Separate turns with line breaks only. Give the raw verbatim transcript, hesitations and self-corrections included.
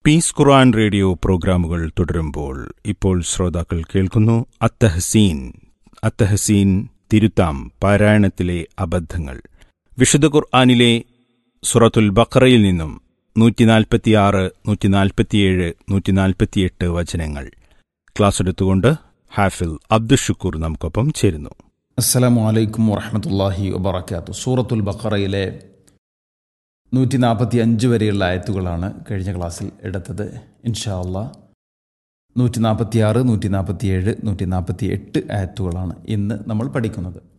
Piece ഖുർആൻ radio പ്രോഗ്രാമുകൾ തുടരുമ്പോൾ ഇപ്പോൾ ശ്രോതാക്കൾ കേൾക്കുന്നു അത്തഹസീൻ. അത്തഹസീൻ തിരുത്താം, പാരായണത്തിലെ അബദ്ധങ്ങൾ. വിശുദ്ധ ഖുർആനിലെ സൂറത്തുൽ ബഖറയിൽ നിന്നും നൂറ്റി നാൽപ്പത്തിയാറ് നൂറ്റി നാൽപ്പത്തിയേഴ് നൂറ്റി നാൽപ്പത്തിയെട്ട് വചനങ്ങൾ ക്ലാസ് എടുത്തുകൊണ്ട് ഹാഫിൽ അബ്ദുഷുക്കൂർ നമുക്കൊപ്പം ചേരുന്നു.
അസ്സലാമു അലൈക്കും വറഹ്മത്തുള്ളാഹി വബറകാതുഹു. സൂറത്തുൽ ബഖറയിലെ നൂറ്റി നാൽപ്പത്തി അഞ്ച് വരെയുള്ള ആയത്തുകളാണ് കഴിഞ്ഞ ക്ലാസ്സിൽ എടുത്തത്. ഇൻഷാ അല്ലാഹ് നൂറ്റി നാൽപ്പത്തി ആറ് നൂറ്റി നാൽപ്പത്തി ഏഴ് നൂറ്റി നാൽപ്പത്തി എട്ട് ആയത്തുകളാണ് ഇന്ന് നമ്മൾ പഠിക്കുന്നത്.